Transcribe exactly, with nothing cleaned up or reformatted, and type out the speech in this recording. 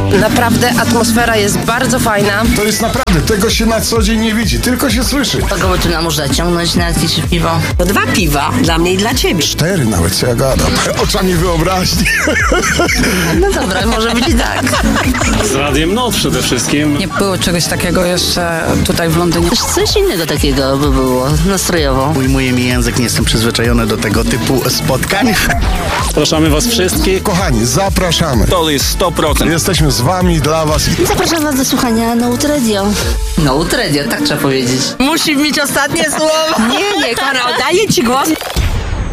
Naprawdę atmosfera jest bardzo fajna. To jest naprawdę, tego się na co dzień nie widzi, tylko się słyszy. Kogo by tu nam można ciągnąć na jakieś piwo? To dwa piwa, dla mnie i dla ciebie. Cztery nawet, co ja gadam. Oczami wyobraźni. No dobra, może być i tak. Z Radiem Not przede wszystkim. Nie było czegoś takiego jeszcze tutaj w Londynie. Coś, coś innego takiego by było, nastrojowo. Ujmuje mi język, nie jestem przyzwyczajony do tego typu spotkań. Zapraszamy was wszystkich. Kochani, zapraszamy. To jest sto procent. Jesteśmy z wami, dla was. Zapraszam was do słuchania Note Radio. Note Radio, tak trzeba powiedzieć. Musi mieć ostatnie słowo. Nie, nie, Kara, oddaję ci głos.